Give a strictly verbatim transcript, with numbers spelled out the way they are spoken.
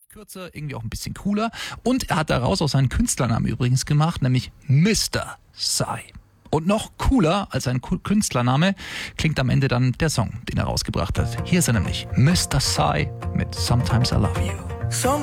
Kürzer, irgendwie auch ein bisschen cooler. Und er hat daraus auch seinen Künstlernamen übrigens gemacht, nämlich Mister Psy. Und noch cooler als sein Künstlername klingt am Ende dann der Song, den er rausgebracht hat. Hier ist er nämlich, Mister Psy mit Sometimes I Love You.